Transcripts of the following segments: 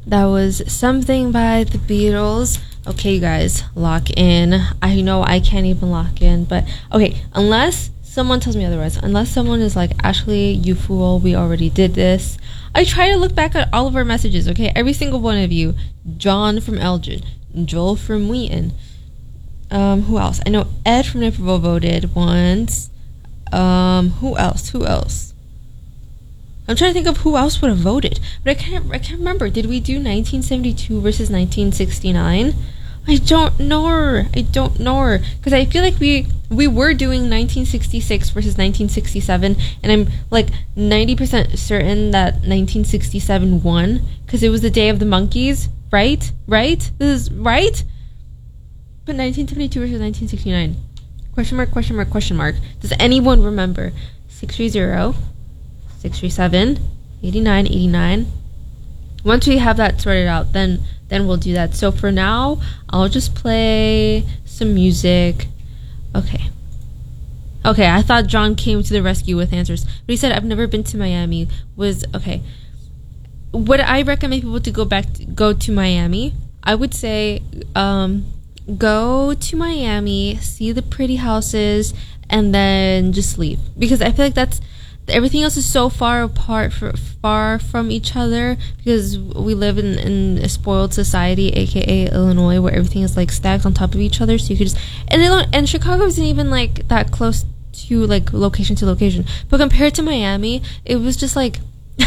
That was Something by the Beatles. Okay, you guys, lock in. I know I can't even lock in, but okay, unless someone tells me otherwise, unless someone is like, Ashley, you fool, we already did this. I try to look back at all of our messages, okay? Every single one of you. John from Elgin, Joel from Wheaton. Who else? I know Ed from Naperville voted once. Who else? I'm trying to think of who else would have voted, but I can't remember. Did we do 1972 versus 1969? I don't know, because I feel like we were doing 1966 versus 1967, and I'm like 90% certain that 1967 won because it was the Day of the Monkeys, right? This is right. But 1972 versus 1969? Question mark. Does anyone remember? 630, 637, 89. Once we have that sorted out, then we'll do that. So for now, I'll just play some music. Okay, I thought John came to the rescue with answers, but he said I've never been to Miami. Was okay. Would I recommend people to go to Miami? I would say go to Miami, see the pretty houses, and then just leave, because I feel like that's everything else is so far from each other, because we live in a spoiled society, aka Illinois, where everything is like stacked on top of each other. So you could just and Chicago isn't even like that close to like location to location, but compared to Miami, it was just like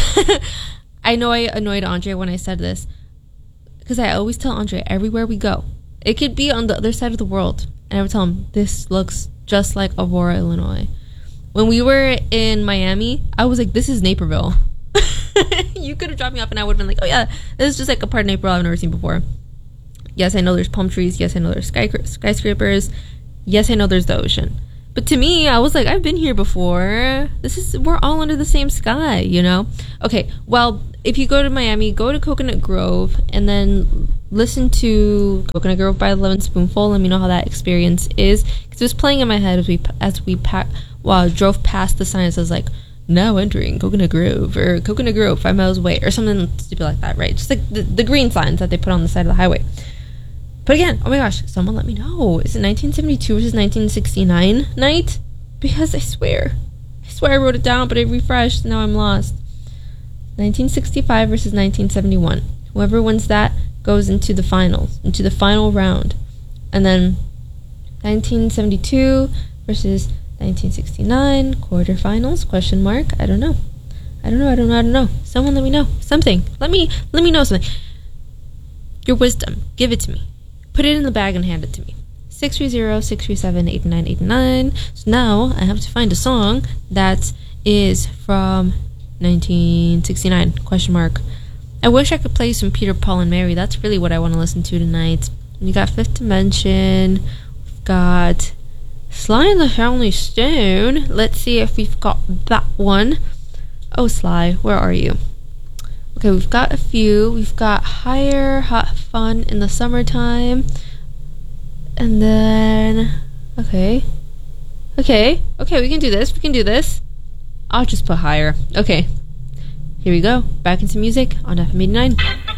I know I annoyed Andre when I said this, because I always tell Andre everywhere we go, it could be on the other side of the world, and I would tell him this looks just like Aurora, Illinois. When we were in Miami, I was like, this is Naperville. You could have dropped me off and I would have been like, oh yeah, this is just like a part of Naperville I've never seen before. Yes, I know there's palm trees. Yes, I know there's skyscrapers. Yes, I know there's the ocean. But to me, I was like, I've been here before. We're all under the same sky, you know? Okay, well, if you go to Miami, go to Coconut Grove and then listen to Coconut Grove by Lemon Spoonful. Let me know how that experience is. Because it was playing in my head as we drove past the sign that says like, now entering Coconut Grove, or Coconut Grove 5 miles away, or something stupid like that, right? Just like the green signs that they put on the side of the highway. But again, oh my gosh, someone let me know. Is it 1972 versus 1969 night? Because I swear I wrote it down, but I refreshed, now I'm lost. 1965 versus 1971. Whoever wins that goes into the finals, into the final round. And then 1972 versus 1969 quarterfinals, question mark. I don't know. Someone let me know something. Let me know something. Your wisdom, give it to me. Put it in the bag and hand it to me. 630-637-8989. So now I have to find a song that is from 1969, question mark. I wish I could play some Peter, Paul, and Mary. That's really what I want to listen to tonight. You got Fifth Dimension. We've got Sly and the Family Stone. Let's see if we've got that one. Oh, Sly, where are you? Okay, we've got a few. We've got Higher, Hot Fun in the Summertime. And then... Okay, we can do this. I'll just put Higher. Okay, here we go. Back into music on FM 89.